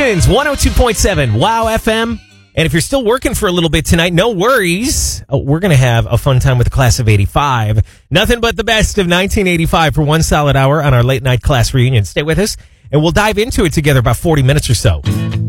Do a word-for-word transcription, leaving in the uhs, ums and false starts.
Stations, one oh two point seven Wow F M. And if you're still working for a little bit tonight, no worries. Oh, we're going to have a fun time with the class of eighty-five. Nothing but the best of nineteen eighty-five for one solid hour on our late night class reunion. Stay with us, and we'll dive into it together about forty minutes or so.